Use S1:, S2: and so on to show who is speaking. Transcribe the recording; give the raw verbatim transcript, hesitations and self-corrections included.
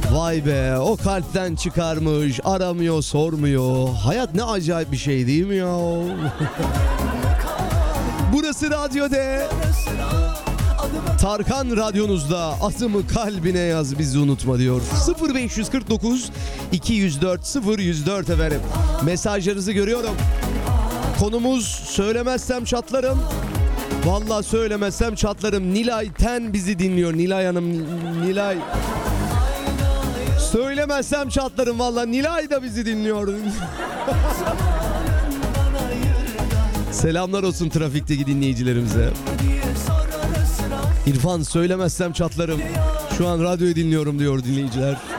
S1: Vay be, o kalpten çıkarmış, aramıyor, sormuyor. Hayat ne acayip bir şey değil mi ya? Burası Radyo D. Tarkan radyonuzda, adımı kalbine yaz, bizi unutma diyor. sıfır beş kırk dokuz iki yüz dört sıfır yüz dört efendim. Mesajlarınızı görüyorum. Konumuz söylemezsem çatlarım. Vallahi söylemezsem çatlarım. Nilay Ten bizi dinliyor. Nilay Hanım, Nilay. Söylemezsem çatlarım vallahi. Nilay da bizi dinliyor. Selamlar olsun trafikteki dinleyicilerimize. İrfan, söylemezsem çatlarım. Şu an radyoyu dinliyorum diyor dinleyiciler.